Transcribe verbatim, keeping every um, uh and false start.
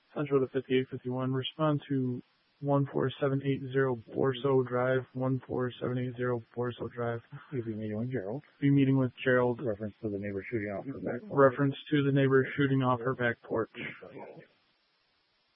Central to fifty-eight fifty-one. Respond to one four seven eight zero Borso Drive, one four seven eight zero Borso Drive. You'll be meeting with Gerald. Be meeting with Gerald. Reference to the neighbor shooting off her back porch. Reference to the neighbor shooting off her back porch.